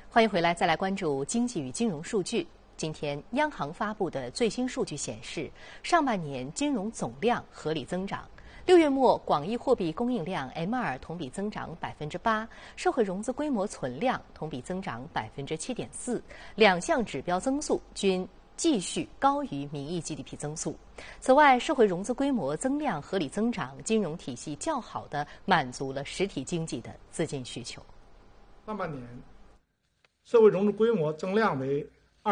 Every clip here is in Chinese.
欢迎回来，再来关注经济与金融数据。今天，央行发布的最新数据显示，上半年金融总量合理增长。6月末，广义货币供应量 M2 同比增长8%，社会融资规模存量同比增长7.4%，两项指标增速均继续高于名义 GDP 增速。此外，社会融资规模增量合理增长，金融体系较好地满足了实体经济的资金需求。 上半年，社会融资规模增量为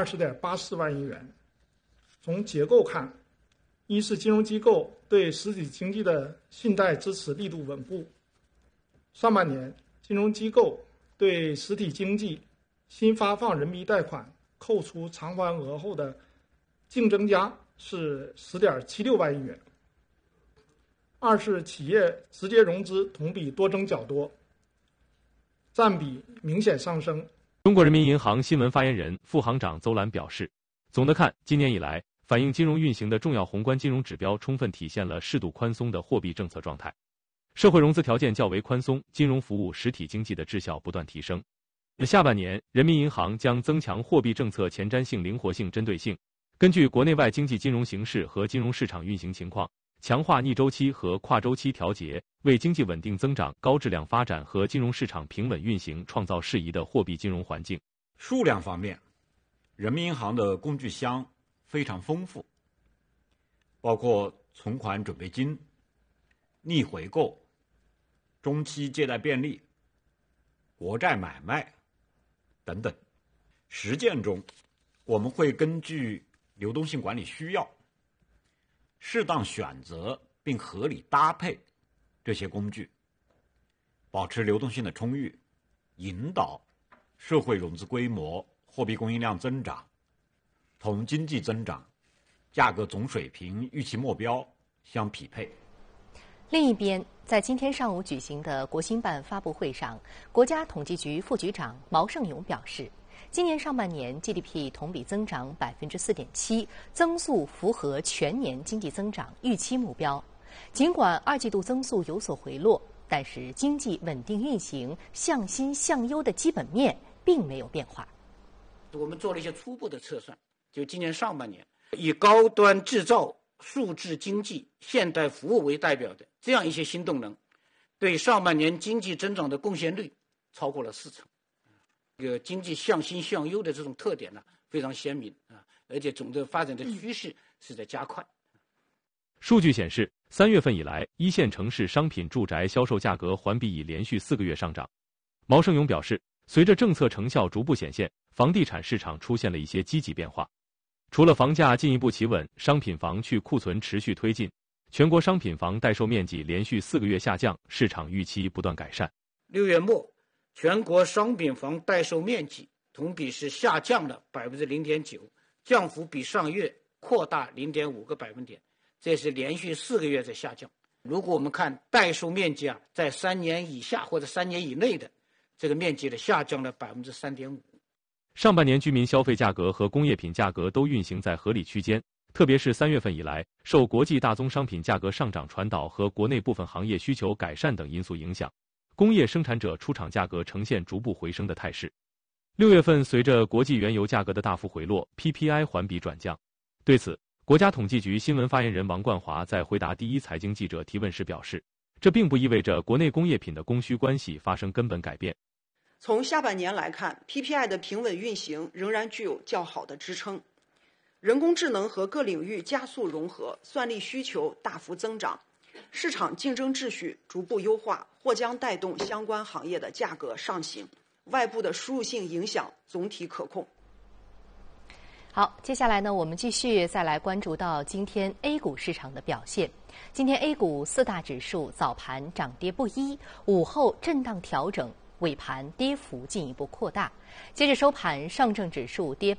20.84万亿元。从结构看，一是金融机构对实体经济的信贷支持力度稳固。上半年，金融机构对实体经济新发放人民币贷款扣除偿还额后的净增加是10.76万亿元。二是企业直接融资同比多增较多，占比明显上升。 中国人民银行新闻发言人、副行长邹兰表示，总的看，今年以来，反映金融运行的重要宏观金融指标充分体现了适度宽松的货币政策状态，社会融资条件较为宽松，金融服务实体经济的质效不断提升。下半年，人民银行将增强货币政策前瞻性、灵活性、针对性，根据国内外经济金融形势和金融市场运行情况，强化逆周期和跨周期调节，为经济稳定增长、高质量发展和金融市场平稳运行创造适宜的货币金融环境。 数量方面，人民银行的工具箱非常丰富，包括存款准备金、逆回购、中期借贷便利、国债买卖等等。实践中，我们会根据流动性管理需要，适当选择并合理搭配这些工具，保持流动性的充裕，引导社会融资规模、货币供应量增长同经济增长、价格总水平预期目标相匹配。 另一边，在今天上午举行的国新办发布会上，国家统计局副局长毛盛勇表示，今年上半年 GDP 同比增长4.7%，增速符合全年经济增长预期目标。尽管二季度增速有所回落，但是经济稳定运行、向新向优的基本面并没有变化。 我们做了一些初步的测算，就今年上半年，以高端制造、数字经济、现代服务为代表的这样一些新动能，对上半年经济增长的贡献率超过了40%。这个经济向新向优的这种特点呢，非常鲜明啊，而且总的发展的趋势是在加快。 数据显示，3月份以来，一线城市商品住宅销售价格环比已连续4个月上涨。毛盛勇表示，随着政策成效逐步显现，房地产市场出现了一些积极变化。除了房价进一步企稳，商品房去库存持续推进，全国商品房待售面积连续4个月下降，市场预期不断改善。 6月末，全国商品房待售面积同比是下降了0.9%，降幅比上月扩大0.5个百分点，这是连续4个月在下降。如果我们看待售面积啊，在3年以下或者3年以内的这个面积的下降了3.5%。 上半年居民消费价格和工业品价格都运行在合理区间，特别是3月份以来，受国际大宗商品价格上涨传导和国内部分行业需求改善等因素影响，工业生产者出厂价格呈现逐步回升的态势。6月份随着国际原油价格的大幅回落 ，PPI 环比转降。对此，国家统计局新闻发言人王冠华在回答第一财经记者提问时表示，这并不意味着国内工业品的供需关系发生根本改变。 从下半年来看 ，PPI 的平稳运行仍然具有较好的支撑。人工智能和各领域加速融合，算力需求大幅增长，市场竞争秩序逐步优化，或将带动相关行业的价格上行。外部的输入性影响总体可控。 好，接下来呢，我们继续再来关注到今天 A 股市场的表现。今天 A 股4大指数早盘涨跌不一，午后震荡调整，尾盘跌幅进一步扩大。截至收盘，上证指数跌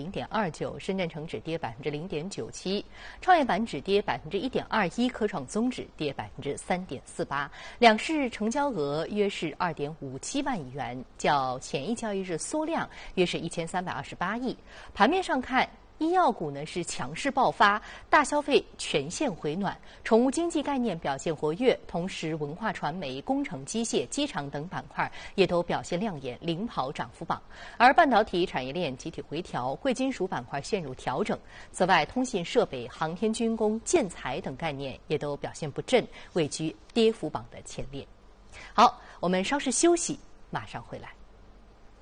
0.29%，深圳成指跌0.97%，创业板指跌1.21%，科创综指跌3.48%。两市成交额约是2.57万亿元，较前一交易日缩量约是1328亿。盘面上看， 医药股呢是强势爆发，大消费全线回暖，宠物经济概念表现活跃，同时文化传媒、工程机械、机场等板块也都表现亮眼，领跑涨幅榜。而半导体产业链集体回调，贵金属板块陷入调整。此外，通信设备、航天军工、建材等概念也都表现不振，位居跌幅榜的前列。好，我们稍事休息，马上回来。